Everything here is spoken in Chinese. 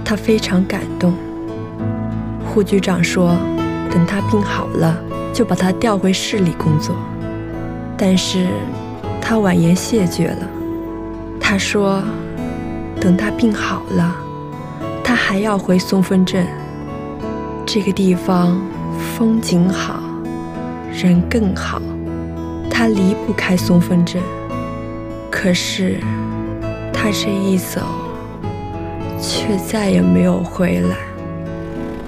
他非常感动。胡局长说，等他病好了，就把他调回市里工作。但是他婉言谢绝了。他说，等他病好了，他还要回松风镇。这个地方风景好，人更好，他离不开松风镇。可是他这一走，却再也没有回来。